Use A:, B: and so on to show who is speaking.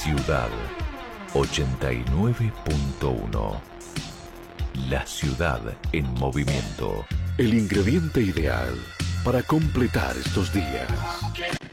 A: Ciudad 89.1. La ciudad en movimiento. El ingrediente ideal para completar estos días.